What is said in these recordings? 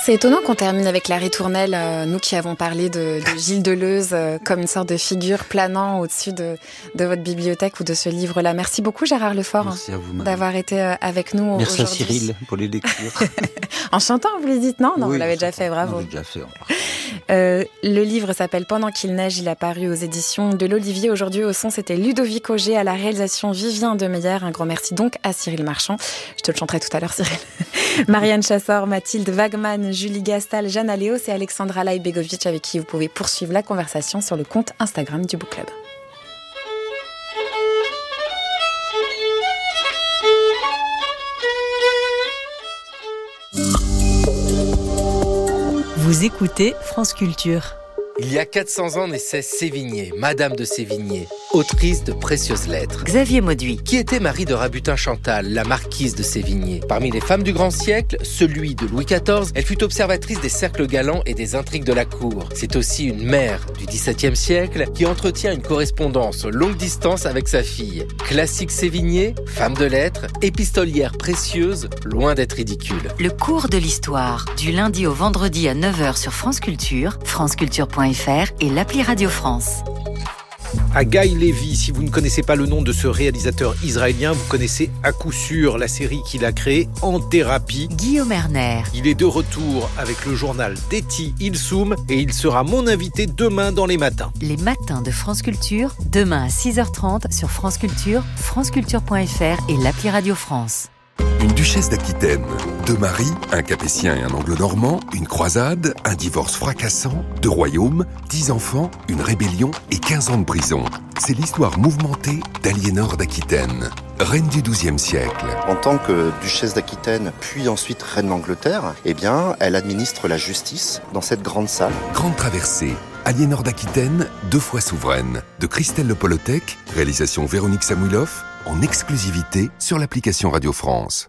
C'est étonnant qu'on termine avec la ritournelle, nous qui avons parlé de Gilles Deleuze comme une sorte de figure planant au-dessus de votre bibliothèque ou de ce livre-là. Merci beaucoup Gérard Lefort. Merci à vous, d'avoir été avec nous aujourd'hui. Merci à Cyril pour les lectures. En chantant, vous les dites? Non, oui, vous l'avez déjà fait, bravo. On l'a déjà fait. Le livre s'appelle Pendant qu'il neige, il a paru aux éditions de l'Olivier. Aujourd'hui au son, c'était Ludovic Auger, à la réalisation Vivien Demeyer. Un grand merci donc à Cyril Marchand. Je te le chanterai tout à l'heure, Cyril. Marianne Chassor, Mathilde Wagman, Julie Gastal, Jeanne Aléos et Alexandra Laïbegovic, avec qui vous pouvez poursuivre la conversation sur le compte Instagram du Book Club. Vous écoutez France Culture. Il y a 400 ans naissait Sévigné, Madame de Sévigné, autrice de précieuses lettres. Xavier Mauduit. Qui était Marie de Rabutin-Chantal, la marquise de Sévigné. Parmi les femmes du grand siècle, celui de Louis XIV, elle fut observatrice des cercles galants et des intrigues de la cour. C'est aussi une mère du XVIIe siècle qui entretient une correspondance longue distance avec sa fille. Classique Sévigné, femme de lettres, épistolière précieuse, loin d'être ridicule. Le cours de l'histoire, du lundi au vendredi à 9h sur France Culture, franceculture.fr et l'appli Radio France. À Guy Levy, si vous ne connaissez pas le nom de ce réalisateur israélien, vous connaissez à coup sûr la série qu'il a créée En Thérapie. Guillaume Erner. Il est de retour avec le journal d'Eti Ilsoum et il sera mon invité demain dans les matins. Les matins de France Culture, demain à 6h30 sur France Culture, franceculture.fr et l'appli Radio France. Une duchesse d'Aquitaine, deux maris, un capétien et un anglo-normand, une croisade, un divorce fracassant, 2 royaumes, 10 enfants, une rébellion et 15 ans de prison. C'est l'histoire mouvementée d'Aliénor d'Aquitaine, reine du XIIe siècle. En tant que duchesse d'Aquitaine, puis ensuite reine d'Angleterre, elle administre la justice dans cette grande salle. Grande traversée, Aliénor d'Aquitaine, 2 fois souveraine, de Christelle Le Polotec, réalisation Véronique Samouilov, en exclusivité sur l'application Radio France.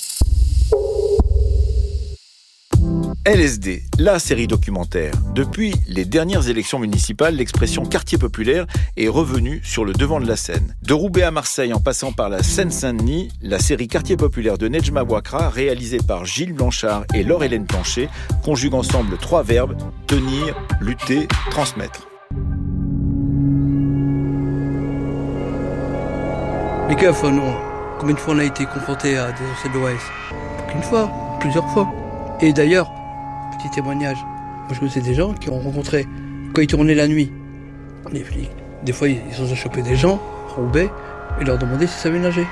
LSD, la série documentaire. Depuis les dernières élections municipales, l'expression quartier populaire est revenue sur le devant de la scène. De Roubaix à Marseille, en passant par la Seine-Saint-Denis, la série Quartier populaire de Nedjma Ouakra, réalisée par Gilles Blanchard et Laure-Hélène Plancher, conjugue ensemble 3 verbes: tenir, lutter, transmettre. Les keufs, non. Combien de fois on a été confrontés à des anciens de l'OAS? Qu'une fois, plusieurs fois. Et d'ailleurs, petit témoignage, moi je connaissais des gens qui ont rencontré, quand ils tournaient la nuit, les flics, des fois ils ont chopé des gens, Roubaix, et leur demandaient s'ils savaient nager.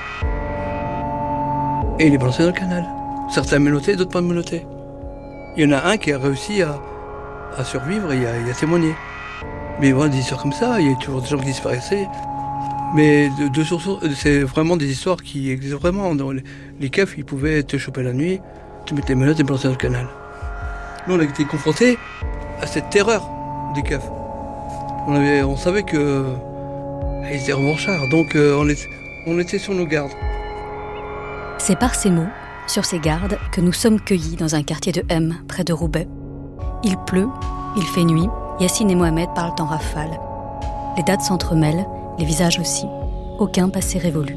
Et ils les balançaient dans le canal. Certains menottés, d'autres pas menottés. Il y en a un qui a réussi à survivre et à témoigner. Mais voilà, des histoires comme ça, il y a toujours des gens qui disparaissaient. Mais c'est vraiment des histoires qui existent vraiment. Dans les keufs, ils pouvaient te choper la nuit, te mettre les menottes et te balancer dans le canal. Nous, on a été confrontés à cette terreur des keufs. On savait que ils étaient revanchards, donc on était sur nos gardes. C'est par ces mots, sur ces gardes, que nous sommes cueillis dans un quartier de M, près de Roubaix. Il pleut, il fait nuit, Yacine et Mohamed parlent en rafale. Les dates s'entremêlent, les visages aussi. Aucun passé révolu.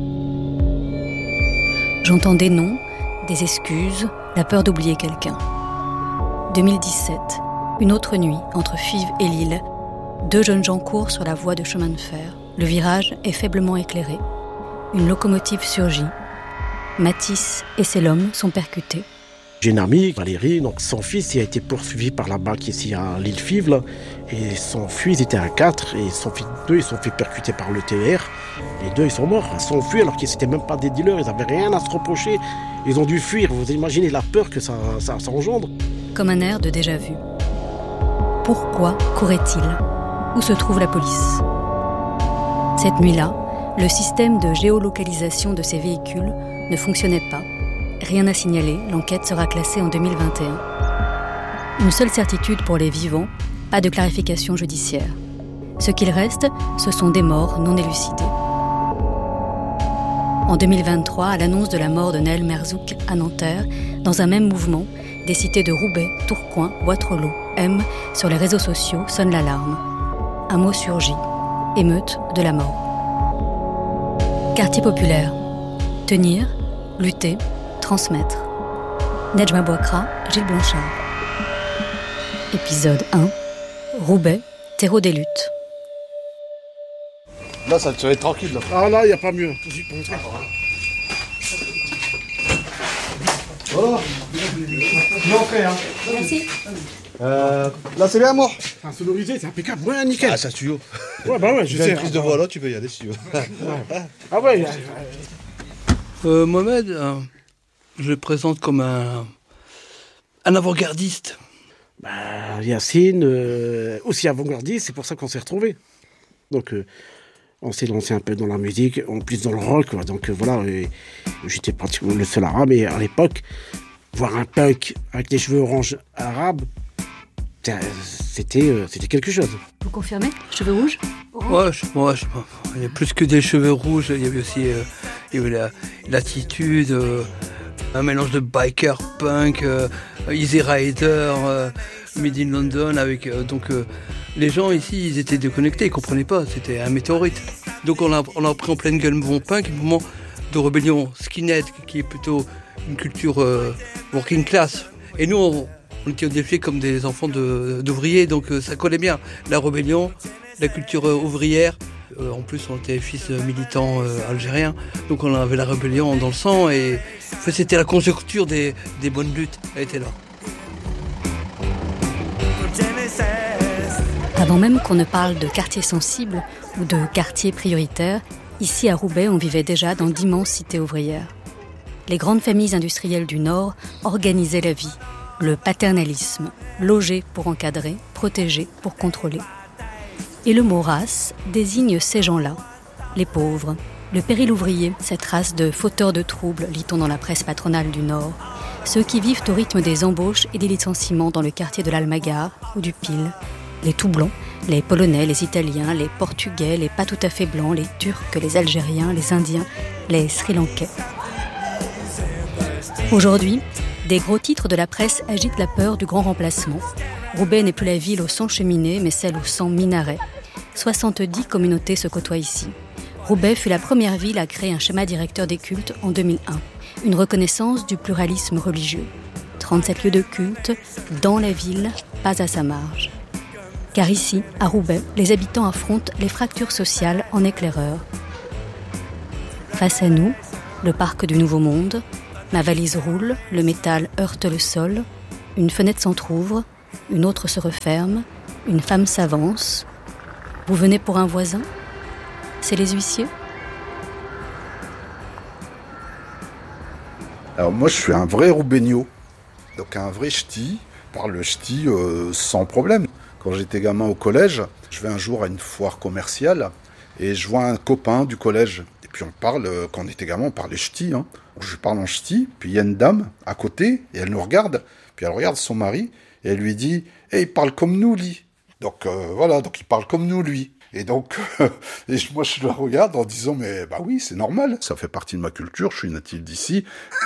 J'entends des noms, des excuses, la peur d'oublier quelqu'un. 2017, une autre nuit, entre Fives et Lille, 2 jeunes gens courent sur la voie de chemin de fer. Le virage est faiblement éclairé. Une locomotive surgit. Matisse et ses hommes sont percutés. J'ai une amie, Valérie, donc son fils il a été poursuivi par la BAC ici à l'île Fives, là, et son fils ils étaient à 4 et son fils 2 ils sont fait percuter par le TER. Les 2 ils sont morts, ils sont fuis alors qu'ils n'étaient même pas des dealers, ils n'avaient rien à se reprocher. Ils ont dû fuir, vous imaginez la peur que ça engendre. Comme un air de déjà-vu. Pourquoi couraient-ils? Où se trouve la police? Cette nuit-là, le système de géolocalisation de ces véhicules ne fonctionnait pas. Rien à signaler, l'enquête sera classée en 2021. Une seule certitude pour les vivants, pas de clarification judiciaire. Ce qu'il reste, ce sont des morts non élucidées. En 2023, à l'annonce de la mort de Naël Merzouk à Nanterre, dans un même mouvement, des cités de Roubaix, Tourcoing, Wattrelos, M, sur les réseaux sociaux sonnent l'alarme. Un mot surgit, émeute de la mort. Quartier populaire, tenir, lutter, transmettre. Nedjma Bouakra, Gilles Blanchard. Épisode 1. Roubaix, terreau des luttes. Là, ça va être tranquille. Là. Ah là, il n'y a pas mieux. Voilà. Bien fait, hein. Merci. Là, c'est bien, moi. Un sonorisé, c'est impeccable. Ouais, nickel. Ah, ça tuyau. Ouais, bah ouais, je sais. Une prise de voix là, tu peux y aller si tu veux. Ah ouais. Mohamed, je le présente comme un avant-gardiste. Bah, Yacine, aussi avant-gardiste, c'est pour ça qu'on s'est retrouvés. Donc, on s'est lancé un peu dans la musique, en plus dans le rock, quoi. Donc voilà, j'étais pratiquement le seul arabe, et à l'époque, voir un punk avec des cheveux orange arabes, c'était quelque chose. Vous confirmez? Cheveux rouges? Ouais, il y a plus que des cheveux rouges, il y avait aussi l'attitude, un mélange de biker, punk, Easy Rider, Made in London, avec les gens ici, ils étaient déconnectés, ils comprenaient pas, c'était un météorite. Donc on a pris en pleine gueule le mouvement punk, un mouvement de rébellion skinhead, qui est plutôt une culture working class. Et nous, on était défiés comme des enfants d'ouvriers, donc ça collait bien. La rébellion, la culture ouvrière. En plus, on était fils militants algériens, donc on avait la rébellion dans le sang, et en fait, c'était la conjoncture des bonnes luttes, elle était là. Avant même qu'on ne parle de quartier sensible ou de quartier prioritaire, ici à Roubaix, on vivait déjà dans d'immenses cités ouvrières. Les grandes familles industrielles du Nord organisaient la vie. Le paternalisme, loger pour encadrer, protéger pour contrôler. Et le mot race désigne ces gens-là, les pauvres, le péril ouvrier, cette race de fauteurs de troubles, lit-on dans la presse patronale du Nord. Ceux qui vivent au rythme des embauches et des licenciements dans le quartier de l'Almagar ou du Pile. Les tout blancs, les Polonais, les Italiens, les Portugais, les pas tout à fait blancs, les Turcs, les Algériens, les Indiens, les Sri Lankais. Aujourd'hui, des gros titres de la presse agitent la peur du grand remplacement. Roubaix n'est plus la ville aux 100 cheminées, mais celle aux 100 minarets. 70 communautés se côtoient ici. Roubaix fut la première ville à créer un schéma directeur des cultes en 2001, une reconnaissance du pluralisme religieux. 37 lieux de culte, dans la ville, pas à sa marge. Car ici, à Roubaix, les habitants affrontent les fractures sociales en éclaireur. Face à nous, le parc du Nouveau Monde, ma valise roule, le métal heurte le sol, une fenêtre s'entrouvre, une autre se referme, une femme s'avance. Vous venez pour un voisin? C'est les huissiers? Alors moi je suis un vrai Roubaigno, donc un vrai ch'ti, je parle le ch'ti sans problème. Quand j'étais gamin au collège, je vais un jour à une foire commerciale et je vois un copain du collège. Et puis on parle, quand on était gamin, on parlait ch'ti. Hein. Je parle en ch'ti, puis il y a une dame à côté et elle nous regarde. Puis elle regarde son mari et elle lui dit « il parle comme nous, lui ». Donc voilà, donc il parle comme nous, lui. Et donc, moi je le regarde en disant « mais bah oui, c'est normal, ça fait partie de ma culture, je suis natif d'ici ».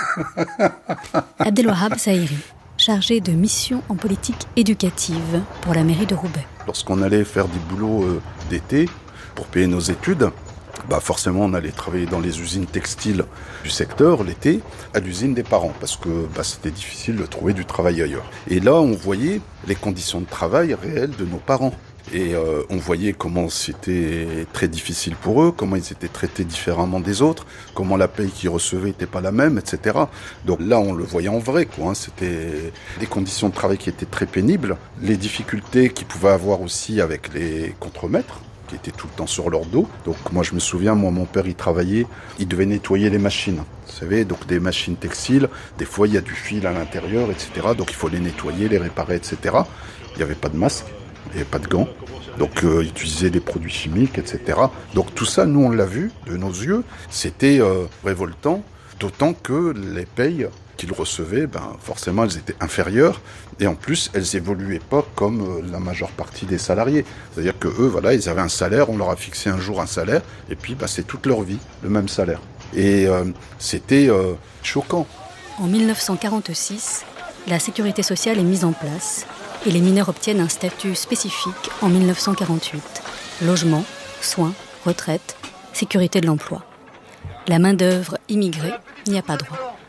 Abdelwahab Zahiri, chargé de mission en politique éducative pour la mairie de Roubaix. Lorsqu'on allait faire des boulots d'été pour payer nos études, bah forcément on allait travailler dans les usines textiles du secteur l'été, à l'usine des parents, parce que c'était difficile de trouver du travail ailleurs. Et là on voyait les conditions de travail réelles de nos parents. Et on voyait comment c'était très difficile pour eux, comment ils étaient traités différemment des autres, comment la paye qu'ils recevaient n'était pas la même, etc. Donc là, on le voyait en vrai, quoi. Hein. C'était des conditions de travail qui étaient très pénibles, les difficultés qu'ils pouvaient avoir aussi avec les contremaîtres, qui étaient tout le temps sur leur dos. Donc moi, je me souviens, mon père, il travaillait, il devait nettoyer les machines. Vous savez, donc des machines textiles, des fois, il y a du fil à l'intérieur, etc. Donc il faut les nettoyer, les réparer, etc. Il n'y avait pas de masque. Il n'y avait pas de gants, donc utiliser des produits chimiques, etc. Donc tout ça, nous on l'a vu de nos yeux, c'était révoltant, d'autant que les payes qu'ils recevaient, forcément elles étaient inférieures, et en plus elles évoluaient pas comme la majeure partie des salariés. C'est-à-dire que eux, voilà, ils avaient un salaire, on leur a fixé un jour un salaire, et puis c'est toute leur vie, le même salaire. Et c'était choquant. En 1946, la sécurité sociale est mise en place, et les mineurs obtiennent un statut spécifique en 1948. Logement, soins, retraite, sécurité de l'emploi. La main-d'œuvre immigrée n'y a pas droit.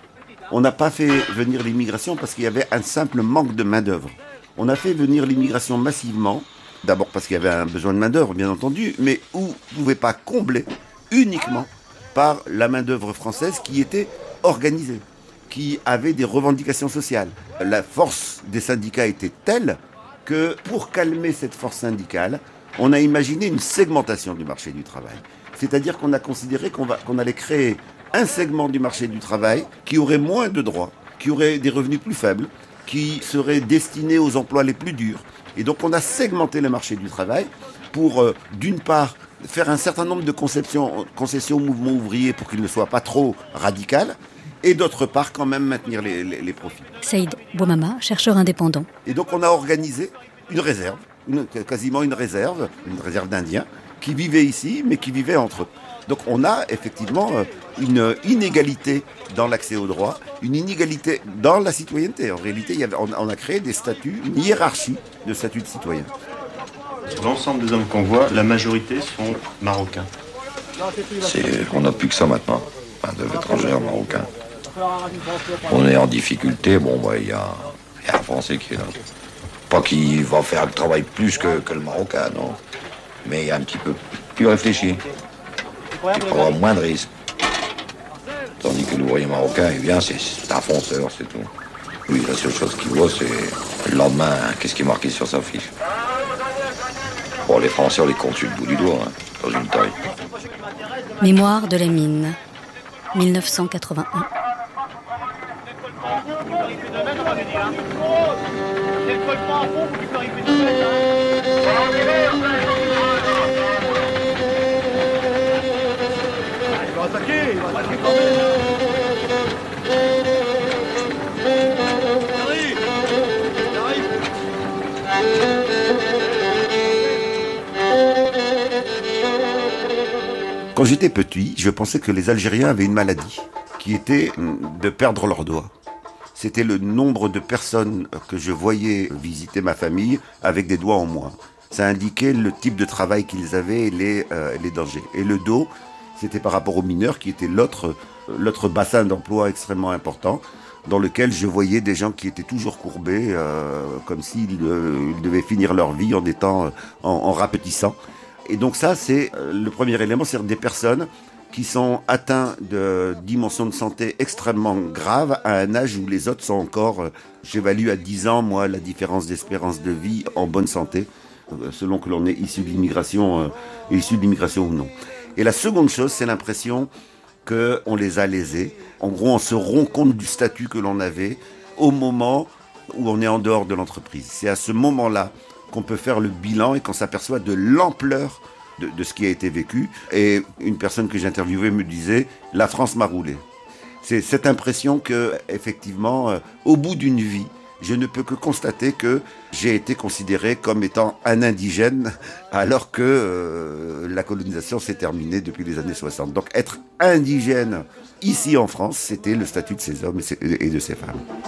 On n'a pas fait venir l'immigration parce qu'il y avait un simple manque de main-d'œuvre. On a fait venir l'immigration massivement, d'abord parce qu'il y avait un besoin de main-d'œuvre, bien entendu, mais où vous ne pouvez pas combler uniquement par la main-d'œuvre française qui était organisée, qui avait des revendications sociales. La force des syndicats était telle que pour calmer cette force syndicale, on a imaginé une segmentation du marché du travail. C'est-à-dire qu'on a considéré qu'on allait créer un segment du marché du travail qui aurait moins de droits, qui aurait des revenus plus faibles, qui serait destiné aux emplois les plus durs. Et donc on a segmenté le marché du travail pour, d'une part, faire un certain nombre de concessions au mouvement ouvrier pour qu'il ne soit pas trop radical, et d'autre part, quand même, maintenir les profits. Saïd Bouamama, chercheur indépendant. Et donc on a organisé une réserve, quasiment une réserve d'Indiens, qui vivaient ici, mais qui vivaient entre eux. Donc on a effectivement une inégalité dans l'accès aux droits, une inégalité dans la citoyenneté. En réalité, on a créé des statuts, une hiérarchie de statuts de citoyens. Sur l'ensemble des hommes qu'on voit, la majorité sont marocains. On n'a plus que ça maintenant, de étrangers marocains. On est en difficulté, il y a un Français qui est là. Pas qu'il va faire le travail plus que le Marocain, non. Mais il est un petit peu plus réfléchi. Il peut avoir moins de risques. Tandis que l'ouvrier marocain, il vient, c'est un fonceur, c'est tout. Lui, la seule chose qu'il voit, c'est le lendemain, qu'est-ce qui est marqué sur sa fiche. Bon, les Français, on les compte sur le bout du doigt, dans une taille. Mémoire de la mine, 1981. Quand j'étais petit, je pensais que les Algériens avaient une maladie, qui était de perdre leurs doigts. C'était le nombre de personnes que je voyais visiter ma famille avec des doigts en moins. Ça indiquait le type de travail qu'ils avaient et les dangers. Et le dos, c'était par rapport aux mineurs, qui était l'autre bassin d'emploi extrêmement important, dans lequel je voyais des gens qui étaient toujours courbés, comme s'ils devaient finir leur vie en rapetissant. Et donc ça, c'est le premier élément, c'est des personnes qui sont atteintes de dimensions de santé extrêmement graves à un âge où les autres sont encore, j'évalue à 10 ans, moi, la différence d'espérance de vie en bonne santé, selon que l'on est issu de l'immigration ou non. Et la seconde chose, c'est l'impression qu'on les a lésés. En gros, on se rend compte du statut que l'on avait au moment où on est en dehors de l'entreprise. C'est à ce moment-là qu'on peut faire le bilan et qu'on s'aperçoit de l'ampleur de ce qui a été vécu. Et une personne que j'interviewais me disait « La France m'a roulé ». C'est cette impression que, effectivement, au bout d'une vie, je ne peux que constater que j'ai été considéré comme étant un indigène alors que la colonisation s'est terminée depuis les années 60. Donc être indigène ici en France, c'était le statut de ces hommes et de ces femmes.